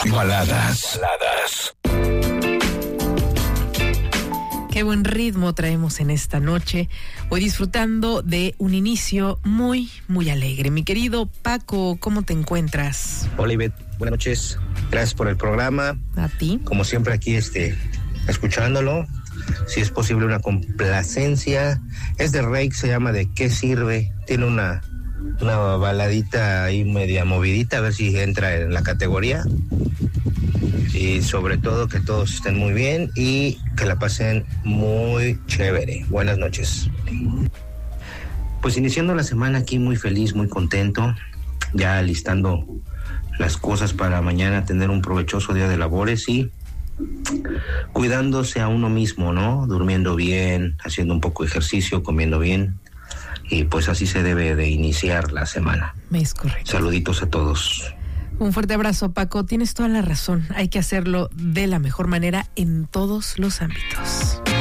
Baladas. Qué buen ritmo traemos en esta noche, hoy disfrutando de un inicio muy, muy alegre. Mi querido Paco, ¿cómo te encuentras? Hola Ivette, buenas noches, gracias por el programa. ¿A ti? Como siempre aquí escuchándolo, si es posible una complacencia, es de Reik, se llama ¿De qué sirve? Tiene una baladita ahí media movidita, a ver si entra en la categoría. Y sobre todo que todos estén muy bien y que la pasen muy chévere. Buenas noches. Pues iniciando la semana aquí muy feliz, muy contento, ya listando las cosas para mañana tener un provechoso día de labores y cuidándose a uno mismo, ¿no? Durmiendo bien, haciendo un poco de ejercicio, comiendo bien y pues así se debe de iniciar la semana. Es correcto. Saluditos a todos. Un fuerte abrazo, Paco. Tienes toda la razón. Hay que hacerlo de la mejor manera en todos los ámbitos.